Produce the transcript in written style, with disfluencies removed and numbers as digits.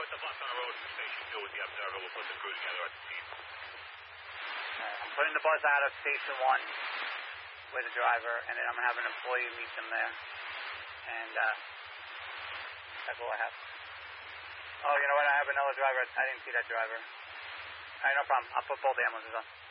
put the bus on the road for Station 2 with the Observer. We'll put the crew together at the scene. I'm putting the bus out of Station 1 with the driver, and then I'm going to have an employee meet them there. And that's all I have. Oh, you know what? I have another driver. I didn't see that driver. All right, no problem. I'll put both ambulances on.